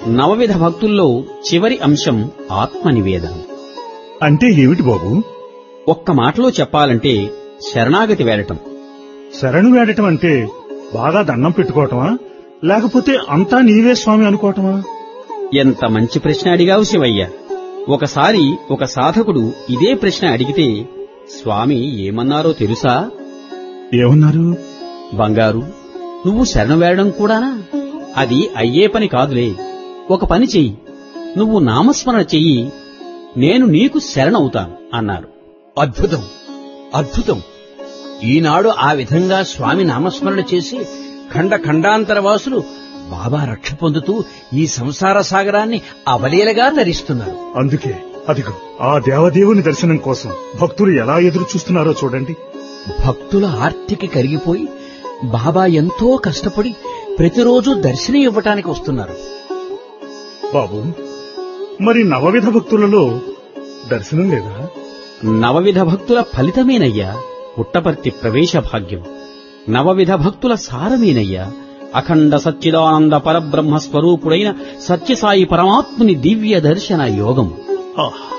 నవవిధ భక్తుల్లో చివరి అంశం ఆత్మనివేదనం. అంటే ఏమిటి బాబు? ఒక్క మాటలో చెప్పాలంటే శరణాగతి వేడటం. శరణు వేడటం అంటే బాగా దండం పెట్టుకోవటమా, లేకపోతే అంతా నీవే స్వామి అనుకోవటమా? ఎంత మంచి ప్రశ్న అడిగావు శివయ్య. ఒకసారి ఒక సాధకుడు ఇదే ప్రశ్న అడిగితే స్వామి ఏమన్నారో తెలుసా? ఏమన్నారు? బంగారు, నువ్వు శరణు వేడడం కూడానా? అది అయ్యే పని కాదులే. ఒక పని చెయ్యి, నువ్వు నామస్మరణ చెయ్యి, నేను నీకు శరణవుతాను అన్నారు. అద్భుతం, అద్భుతం. ఈనాడు ఆ విధంగా స్వామి నామస్మరణ చేసి ఖండ ఖండాంతర వాసులు బాబా రక్ష పొందుతూ ఈ సంసార సాగరాన్ని అవలీలగా తరిస్తున్నారు. అందుకే అదిగో ఆ దేవదేవుని దర్శనం కోసం భక్తులు ఎలా ఎదురు చూస్తున్నారో చూడండి. భక్తుల ఆర్తికి కరిగిపోయి బాబా ఎంతో కష్టపడి ప్రతిరోజు దర్శనం ఇవ్వటానికి వస్తున్నారు. బాబు, మరి నవవిధ భక్తులలో దర్శనం లేదా? నవవిధ భక్తుల ఫలితమేనయ్యా పుట్టపర్తి ప్రవేశ భాగ్యం. నవవిధ భక్తుల సారమేనయ్యా అఖండ సచ్చిదానంద పరబ్రహ్మ స్వరూపుడైన సత్యసాయి పరమాత్ముని దివ్య దర్శన యోగం.